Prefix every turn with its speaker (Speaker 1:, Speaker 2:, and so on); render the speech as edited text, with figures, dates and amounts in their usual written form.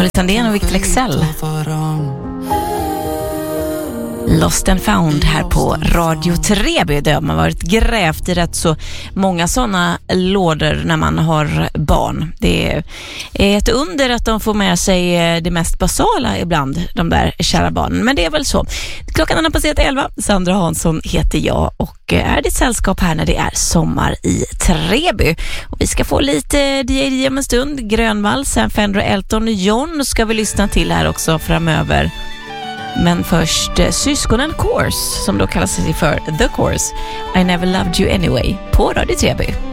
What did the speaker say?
Speaker 1: Molly Sandén och Victor Leksell. Lost and found här på Radio Treby. Det har man varit grävt i rätt så många sådana lådor när man har barn. Det är ett under att de får med sig det mest basala ibland, de där kära barnen. Men det är väl så. Klockan har passerat 11. Sandra Hansson heter jag och är ditt sällskap här när det är sommar i Treby. Och vi ska få lite DJ om en stund. Grönvall, sen Fender och Elton John ska vi lyssna till här också framöver. Men först syskonen Course, som då kallar sig för The Course. I Never Loved You Anyway på Radio Treby.